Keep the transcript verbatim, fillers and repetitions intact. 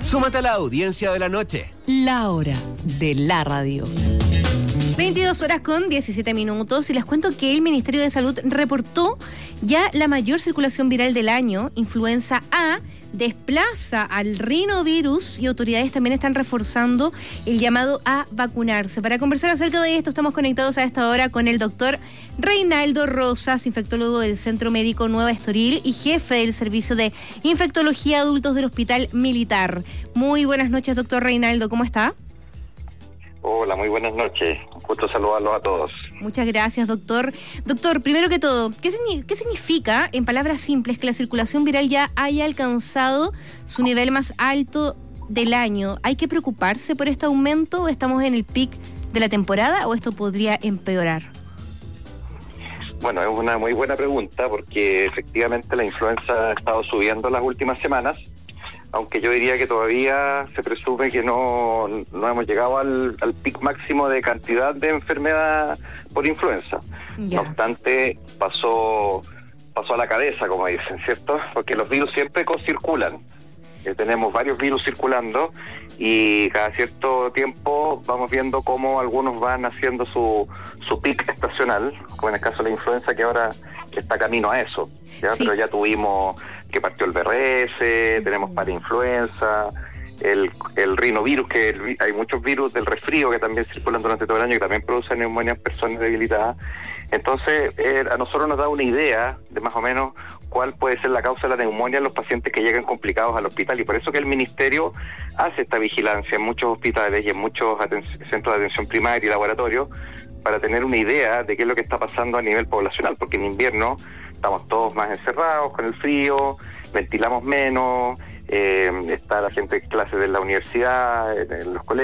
Súmate a la audiencia de la noche. La hora de la radio. veintidós horas con diecisiete minutos y les cuento que el Ministerio de Salud reportó ya la mayor circulación viral del año. Influenza A desplaza al rinovirus y autoridades también están reforzando el llamado a vacunarse. Para conversar acerca de esto estamos conectados a esta hora con el doctor Reinaldo Rosas, infectólogo del Centro Médico Nueva Estoril y jefe del Servicio de Infectología Adultos del Hospital Militar. Muy buenas noches, doctor Reinaldo, ¿cómo está? Hola, muy buenas noches. Un gusto saludarlos a todos. Muchas gracias, doctor. Doctor, primero que todo, ¿qué, ¿qué significa, en palabras simples, que la circulación viral ya haya alcanzado su nivel más alto del año? ¿Hay que preocuparse por este aumento? ¿Estamos en el pic de la temporada o esto podría empeorar? Bueno, es una muy buena pregunta porque efectivamente la influenza ha estado subiendo las últimas semanas, aunque yo diría que todavía se presume que no, no hemos llegado al, al pic máximo de cantidad de enfermedad por influenza. Yeah. No obstante, pasó, pasó a la cabeza, como dicen, ¿cierto? Porque los virus siempre circulan. Eh, tenemos varios virus circulando y cada cierto tiempo vamos viendo cómo algunos van haciendo su, su pic estacional, como en el caso de la influenza, que ahora está camino a eso, ¿ya? Sí. Pero ya tuvimos que partió el B R S, tenemos parainfluenza, el, el rinovirus, que el, hay muchos virus del resfrío que también circulan durante todo el año, que también producen neumonía en personas debilitadas. Entonces, eh, a nosotros nos da una idea de más o menos cuál puede ser la causa de la neumonía en los pacientes que llegan complicados al hospital, y por eso que el Ministerio hace esta vigilancia en muchos hospitales y en muchos aten- centros de atención primaria y laboratorios, para tener una idea de qué es lo que está pasando a nivel poblacional, porque en invierno estamos todos más encerrados con el frío, ventilamos menos, eh, está la gente en clases de la universidad, en los colegios,